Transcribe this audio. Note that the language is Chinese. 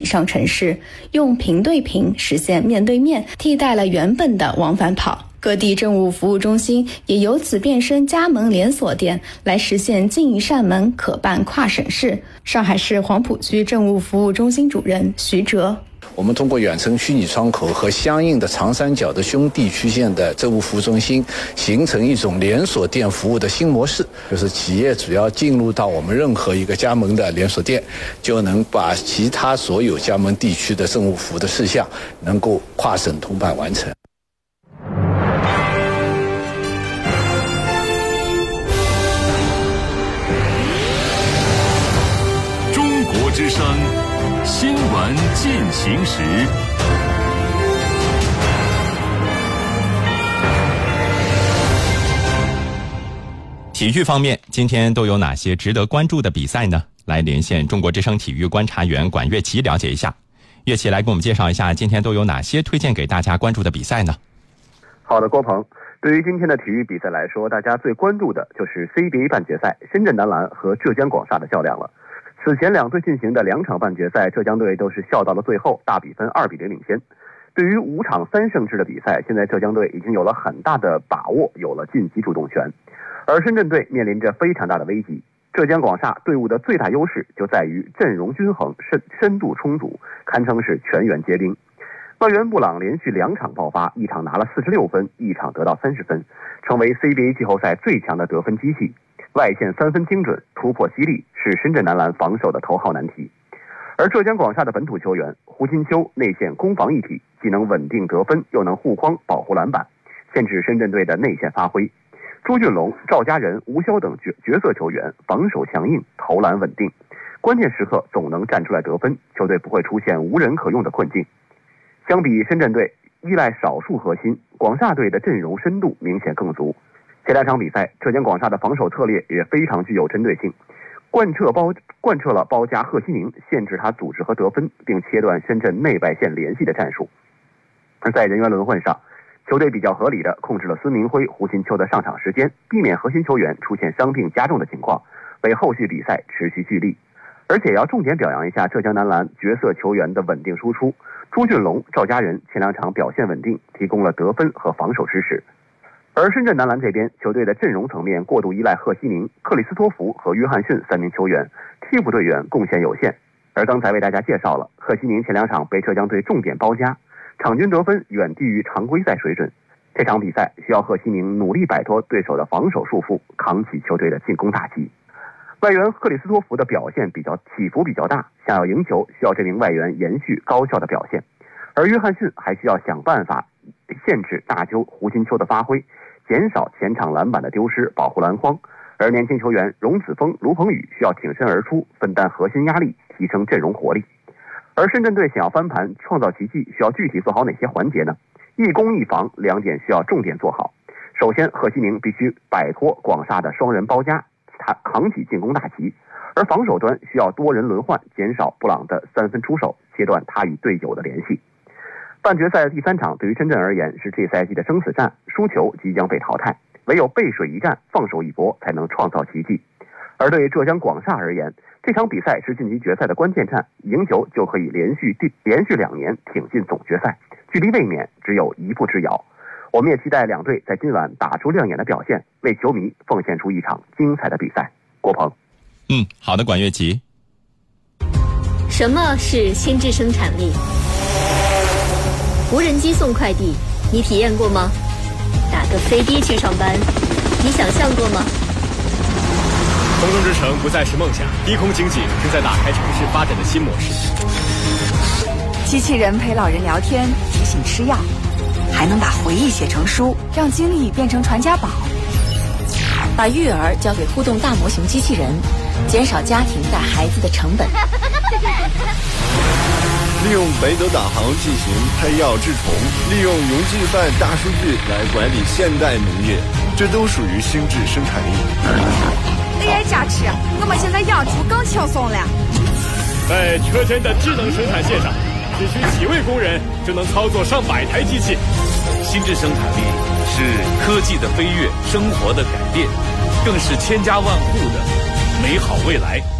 上城市，用平对平实现面对面，替代了原本的往返跑。各地政务服务中心也由此变身加盟连锁店，来实现近一扇门可办跨省市。上海市黄浦区政务服务中心主任徐哲， 我们通过远程虚拟窗口和相应的长三角的兄弟区县的政务服务中心，形成一种连锁店服务的新模式，就是企业只要进入到我们任何一个加盟的连锁店，就能把其他所有加盟地区的政务服务的事项能够跨省通办完成。 中国之声新闻进行时。 体育方面，今天都有哪些值得关注的比赛呢？来连线中国之声体育观察员管乐琪了解一下。乐琪来给我们介绍一下，今天都有哪些推荐给大家关注的比赛呢？ 好的，郭鹏。对于今天的体育比赛来说，大家最关注的就是 CBA 半决赛深圳男篮和浙江广厦的较量了。此前两队进行的2场半决赛，浙江队都是笑到了最后，大比分2-0领先。对于5场3胜制的比赛，现在浙江队已经有了很大的把握，有了晋级主动权。而深圳队面临着非常大的危机。浙江广厦队伍的最大优势就在于阵容均衡、深度充足，堪称是全员皆兵。外援布朗连续2场爆发，一场拿了46分，一场得到30分，成为 CBA 季后赛最强的得分机器。外线3分精准，突破犀利，是深圳男篮防守的头号难题。而浙江广厦的本土球员胡金秋内线攻防一体，既能稳定得分，又能护框保护篮板，限制深圳队的内线发挥。朱俊龙、赵家仁、吴潇等角色球员防守强硬，投篮稳定，关键时刻总能站出来得分，球队不会出现无人可用的困境。相比深圳队依赖少数核心，广厦队的阵容深度明显更足。前2场比赛，浙江广厦的防守策略也非常具有针对性，贯彻了包夹贺西宁，限制他组织和得分，并切断深圳内外线联系的战术。而在人员轮换上，球队比较合理地控制了孙明辉、胡金秋的上场时间，避免核心球员出现伤病加重的情况，为后续比赛持续聚力。而且要重点表扬一下浙江男篮角色球员的稳定输出，朱俊龙、赵家仁前2场表现稳定，提供了得分和防守支持。而深圳男篮这边，球队的阵容层面过度依赖贺西宁、克里斯托弗和约翰逊3名球员，替补队员贡献有限。而刚才为大家介绍了，贺西宁前2场被浙江队重点包夹，场均得分远低于常规赛水准。这场比赛需要贺西宁努力摆脱对手的防守束缚，扛起球队的进攻大旗。外援克里斯托弗的表现起伏比较大，想要赢球需要这名外援延续高效的表现，而约翰逊还需要想办法限制大邱胡金秋的发挥，减少前场篮板的丢失，保护篮筐。而年轻球员荣子峰、卢鹏宇需要挺身而出，分担核心压力，提升阵容活力。而深圳队想要翻盘创造奇迹，需要具体做好哪些环节呢？一攻一防2点需要重点做好。首先，贺西宁必须摆脱广厦的双人包夹，他扛起进攻大旗，而防守端需要多人轮换，减少布朗的3分出手，切断他与队友的联系。半决赛的第3场对于深圳而言是这赛季的生死战，输球即将被淘汰，唯有背水一战，放手一搏，才能创造奇迹。而对浙江广厦而言，这场比赛是晋级决赛的关键战，赢球就可以连续2年挺进总决赛，距离卫冕只有1步之遥。我们也期待2队在今晚打出亮眼的表现，为球迷奉献出一场精彩的比赛。郭鹏， 好的，管乐琪。 什么是心智生产力？无人机送快递，你体验过吗？打个飞的去上班，你想象过吗？ 空中之城不再是梦想，低空经济正在打开城市发展的新模式。 机器人陪老人聊天，提醒吃药，还能把回忆写成书，让经历变成传家宝。 把育儿交给互动大模型机器人，减少家庭带孩子的成本。 利用北斗导航进行配药治虫，利用云计算大数据来管理现代农业，这都属于心智生产力。 AI 加持，我们现在养猪更轻松了。 在车间的智能生产线上，只需几位工人就能操作上百台机器。 心智生产力是科技的飞跃，生活的改变，更是千家万户的美好未来。